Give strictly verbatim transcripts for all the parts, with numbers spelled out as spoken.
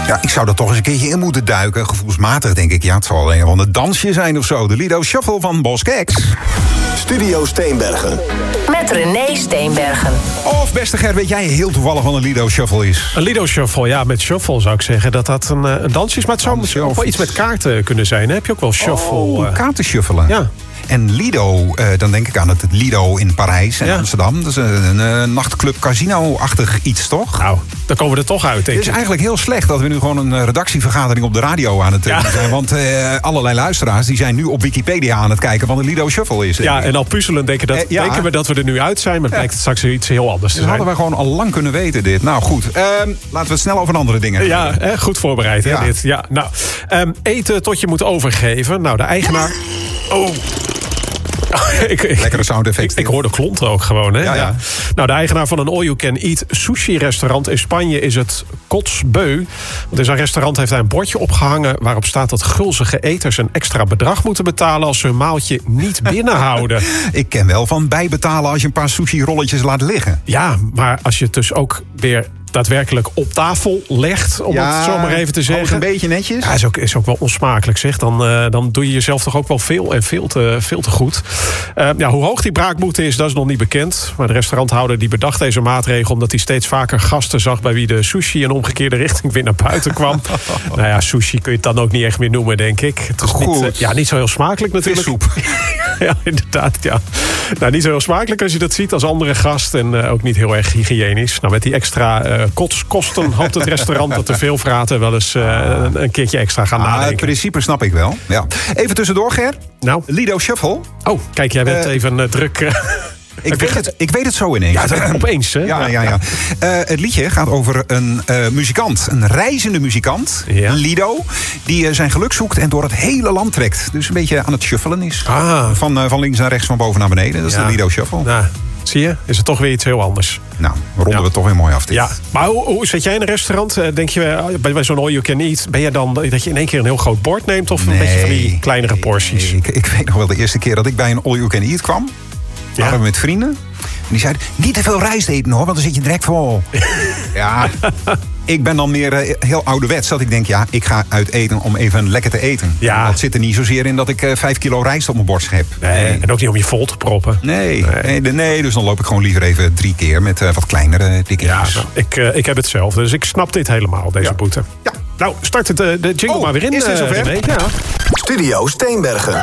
Ja, ik zou er toch eens een keertje in moeten duiken. Gevoelsmatig denk ik, ja, het zal een van de dansje zijn of zo. De Lido Shuffle van Boss Keks. Studio Steenbergen. Met René Steenbergen. Of, beste Ger, weet jij heel toevallig wat een Lido Shuffle is? Een Lido Shuffle, ja, met shuffle zou ik zeggen dat dat een, een dansje is. Maar het zou misschien ook wel iets met kaarten kunnen zijn. Hè? Heb je ook wel shuffle? Oh, uh... kaarten shuffelen. Ja. En Lido, uh, dan denk ik aan het Lido in Parijs en ja. Amsterdam. Dat is een, een, een nachtclub casino-achtig iets, toch? Nou, dan komen we er toch uit. Het is eigenlijk heel slecht dat we nu gewoon een redactievergadering op de radio aan het doen ja. zijn. Want uh, allerlei luisteraars die zijn nu op Wikipedia aan het kijken wat een Lido Shuffle is. Ja, en al puzzelen denken, dat, uh, ja. denken we dat we er nu uit zijn. Maar het ja. blijkt het straks iets heel anders te dus zijn. hadden we gewoon al lang kunnen weten dit. Nou goed, uh, laten we het snel over andere dingen Ja, hè, goed voorbereid hè, ja. dit. Ja, nou, um, eten tot je moet overgeven. Nou, de eigenaar... Oh... ik, ik, Lekkere sound effect. Ik, ik hoor de klonten ook gewoon, hè? Ja, ja. Ja. Nou, de eigenaar van een all-you-can-eat sushi-restaurant in Spanje is het Kotsbeu. Want in zijn restaurant heeft hij een bordje opgehangen waarop staat dat gulzige eters een extra bedrag moeten betalen als ze hun maaltje niet binnenhouden. Ik ken wel van bijbetalen als je een paar sushi-rolletjes laat liggen. Ja, maar als je het dus ook weer daadwerkelijk op tafel legt, om ja, het zo maar even te zeggen. een beetje netjes. Ja, is ook, is ook wel onsmakelijk, zeg. Dan, uh, dan doe je jezelf toch ook wel veel en veel te, veel te goed. Uh, ja, hoe hoog die braakboete is, dat is nog niet bekend. Maar de restauranthouder die bedacht deze maatregel omdat hij steeds vaker gasten zag bij wie de sushi in omgekeerde richting weer naar buiten kwam. Nou ja, sushi kun je het dan ook niet echt meer noemen, denk ik. Het is niet, uh, ja, niet zo heel smakelijk natuurlijk. Vissoep. Ja, inderdaad, ja. Nou, niet zo heel smakelijk als je dat ziet als andere gast. En uh, ook niet heel erg hygiënisch. Nou, met die extra uh, kosten hoopt het restaurant dat te veel vraten wel eens uh, een, een keertje extra gaan ah, nadenken. Het principe snap ik wel. Ja. Even tussendoor, Ger. Nou. Lido Shuffle. Oh, kijk, jij bent uh, even uh, druk... Uh, Ik weet, het, ik weet het zo ineens. Ja, het opeens, hè? Ja, ja, ja. Uh, het liedje gaat over een uh, muzikant. Een reizende muzikant. Ja. Lido. Die uh, zijn geluk zoekt en door het hele land trekt. Dus een beetje aan het shuffelen is. Ah. Van, uh, van links naar rechts, van boven naar beneden. Dat is ja. de Lido Shuffle. Nou, zie je? Is het toch weer iets heel anders. Nou, ronden ja. we toch weer mooi af dit. Ja. Maar hoe, hoe zit jij in een restaurant? Denk je, bij, bij zo'n all you can eat, ben je dan dat je in één keer een heel groot bord neemt? Of nee, een beetje van die kleinere porties? Nee, ik, ik weet nog wel de eerste keer dat ik bij een all you can eat kwam. Ja. Waren we met vrienden. En die zeiden, niet te veel rijst eten hoor, want dan zit je direct vol. Ja, ik ben dan meer uh, heel ouderwets. Dat ik denk, ja, ik ga uit eten om even lekker te eten. Ja. Dat zit er niet zozeer in dat ik uh, vijf kilo rijst op mijn borst heb. Nee, nee. En ook niet om je vol te proppen. Nee, nee. nee, nee dus dan loop ik gewoon liever even drie keer met uh, wat kleinere dingetjes. Ja, ik, uh, ik heb hetzelfde, dus ik snap dit helemaal, deze ja. boete. Ja. Nou, start het, uh, de jingle oh, maar weer in. Is dit zover? Uh, ja. Studio Steenbergen.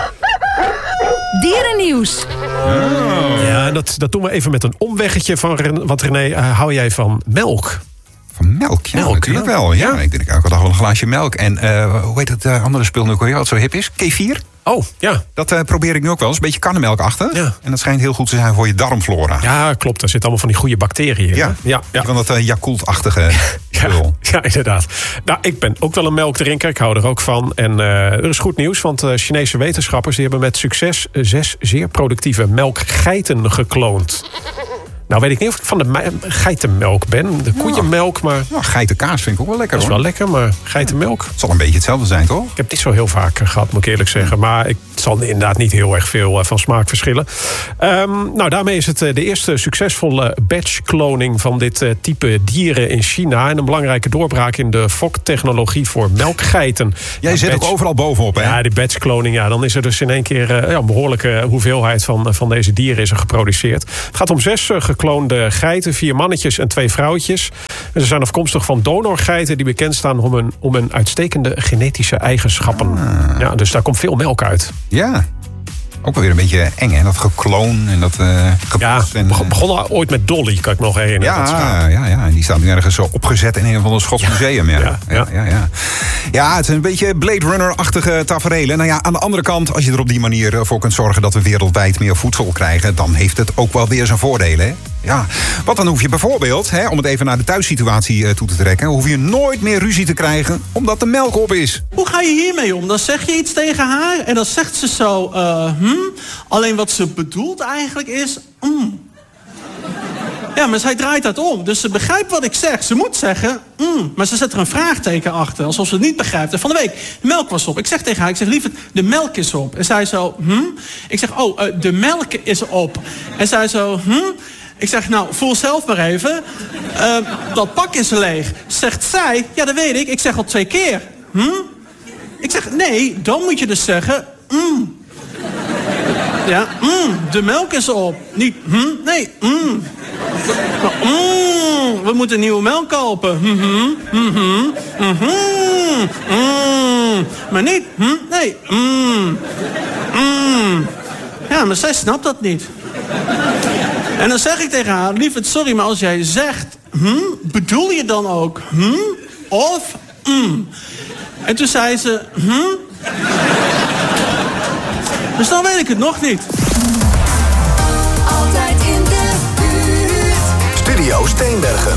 Dierennieuws. Oh. Ja, dat, dat doen we even met een omweggetje van... Want René, uh, hou jij van melk? Van melk? Ja, melk, natuurlijk ja. wel. Ja, ja. Ik denk elke dag wel een glaasje melk. En uh, hoe heet het uh, andere spul nu ook wat zo hip is? Kefir. Oh, ja. Dat uh, probeer ik nu ook wel eens. Een beetje karnemelkachtig. Ja. En dat schijnt heel goed te zijn voor je darmflora. Ja, klopt. Daar zitten allemaal van die goede bacteriën in. Ja, ja, ja. Van dat uh, Yakult-achtige spul. Ja, ja, inderdaad. Nou, ik ben ook wel een melkdrinker. Ik hou er ook van. En uh, er is goed nieuws, want uh, Chinese wetenschappers... die hebben met succes zes zeer productieve melkgeiten gekloond. Nou, weet ik niet of ik van de geitenmelk ben. De koeienmelk, maar... Nou, geitenkaas vind ik ook wel lekker, dat is hoor. wel lekker, maar geitenmelk... Het zal een beetje hetzelfde zijn, toch? Ik heb het niet zo heel vaak gehad, moet ik eerlijk zeggen. Maar het zal inderdaad niet heel erg veel uh, van smaak verschillen. Um, nou, daarmee is het uh, de eerste succesvolle batch-kloning... van dit uh, type dieren in China. En een belangrijke doorbraak in de foktechnologie voor melkgeiten. Jij ja, zit batch, ook overal bovenop, hè? Ja, die batch-kloning, ja. Dan is er dus in één keer uh, ja, een behoorlijke hoeveelheid van, van deze dieren is er geproduceerd. Het gaat om zes uh, gekloonde geiten, vier mannetjes en twee vrouwtjes. En ze zijn afkomstig van donorgeiten die bekend staan om hun, om hun uitstekende genetische eigenschappen. Ah. Ja, dus daar komt veel melk uit. Ja. Ook wel weer een beetje eng, hè? Dat gekloon en dat uh, ja, en, begon, begon ooit met Dolly, kan ik me nog herinneren. Ja, ja, ja, en die staat nu ergens zo opgezet in een van de Schots ja. museum. Ja. Ja, ja. Ja, ja. ja, het is een beetje Blade Runner-achtige taferelen. Nou ja, aan de andere kant, als je er op die manier voor kunt zorgen... dat we wereldwijd meer voedsel krijgen... dan heeft het ook wel weer zijn voordelen, hè? Ja, want dan hoef je bijvoorbeeld, hè, om het even naar de thuissituatie uh, toe te trekken... hoef je nooit meer ruzie te krijgen omdat de melk op is. Hoe ga je hiermee om? Dan zeg je iets tegen haar en dan zegt ze zo... Uh, hm? Alleen wat ze bedoelt eigenlijk is... Mm. Ja, maar zij draait dat om. Dus ze begrijpt wat ik zeg. Ze moet zeggen... Mm. Maar ze zet er een vraagteken achter. Alsof ze het niet begrijpt. En van de week, de melk was op. Ik zeg tegen haar, ik zeg lieverd, de melk is op. En zij zo, hm? Ik zeg, oh, uh, de melk is op. En zij zo, hm? Ik zeg, nou, voel zelf maar even. Uh, dat pak is leeg. Zegt zij, ja, dat weet ik. Ik zeg al twee keer. Hm? Ik zeg, nee, dan moet je dus zeggen... Mm. Ja, mm, de melk is op. Niet, hm, nee, mm. Maar, mm, we moeten nieuwe melk kopen. Mm-hmm, mm-hmm, mm-hmm, mm. Maar niet, hm, nee, mm, mm. Ja, maar zij snapt dat niet. En dan zeg ik tegen haar, lieverd, sorry, maar als jij zegt... Hm, bedoel je dan ook hm of mm? En toen zei ze, hm? Dus dan weet ik het nog niet. Altijd in de buurt. Studio Steenbergen.